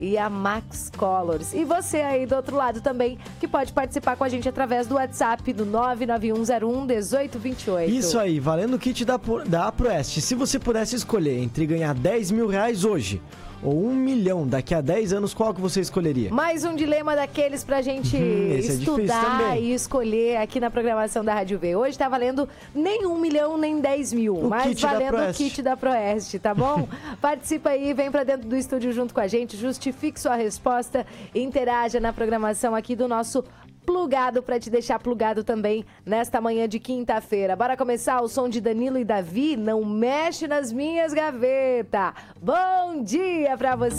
e a Max Colors. E você aí do outro lado também, que pode participar com a gente através do WhatsApp do 991011828. Isso aí, valendo o kit da Aproeste. Se você pudesse escolher entre ganhar 10 mil reais hoje ou 1 milhão daqui a 10 anos, qual que você escolheria? Mais um dilema daqueles pra gente estudar e escolher aqui na programação da Rádio V. Hoje tá valendo nem 1 milhão, nem 10 mil, mas valendo o kit da Proeste, tá bom? Participa aí, vem pra dentro do estúdio junto com a gente, justifique sua resposta, interaja na programação aqui do nosso Plugado, pra te deixar plugado também nesta manhã de quinta-feira. Bora começar o som de Danilo e Davi, Não Mexe nas Minhas Gavetas. Bom dia pra você!